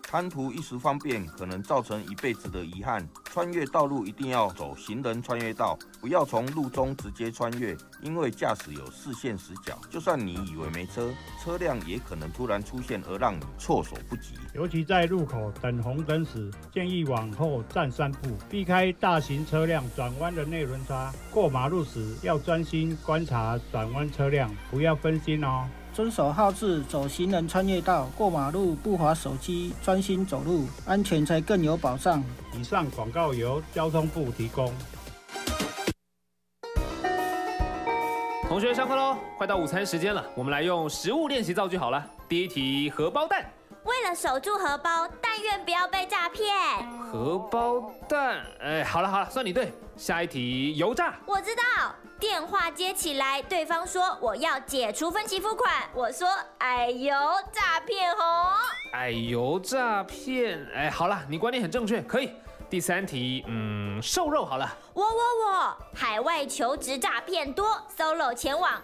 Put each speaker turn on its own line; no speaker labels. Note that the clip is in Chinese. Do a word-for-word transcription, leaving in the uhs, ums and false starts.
贪图一时方便，可能造成一辈子的遗憾。穿越道路一定要走行人穿越道，不要从路中直接穿越，因为驾驶有视线死角，就算你以为没车，车辆也可能突然出现，而让你措手不及。
尤其在路口等红灯时，建议往后站三步，避开大型车辆转弯的内轮差。过马路时要专心观察转弯车辆，不要分心哦。
遵守号志，走行人穿越道，过马路不滑手机，专心走路，安全才更有保障。
以上广告由交通部提供。
同学上课喽，快到午餐时间了，我们来用实物练习造句好了。第一题，荷包蛋。
为了守住荷包，但愿不要被诈骗。
荷包蛋，哎，好了好了，算你对。下一题，油炸。
我知道，电话接起来，对方说我要解除分期付款，我说哎呦，诈骗哦。
哎呦，诈骗，哎，好了，你观念很正确，可以。第三题，嗯，瘦肉好了。
我我我，海外求职诈骗多 ，solo 前往